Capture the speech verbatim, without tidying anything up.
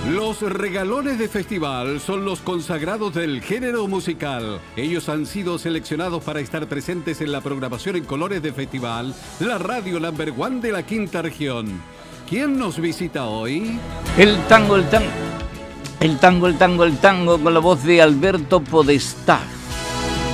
Los regalones de festival son los consagrados del género musical. Ellos han sido seleccionados para estar presentes en la programación en colores de festival, la radio number one de la quinta región. ¿Quién nos visita hoy? El tango, el tango, el tango, el tango, el tango, con la voz de Alberto Podestá.